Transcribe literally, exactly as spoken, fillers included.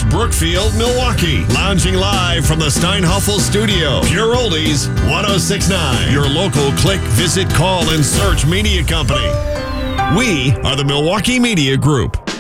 West Brookfield, Milwaukee. Lounging live from the Steinhoffel Studio. Pure Oldies, ten sixty-nine. Your local click, visit, call, and search media company. We are the Milwaukee Media Group.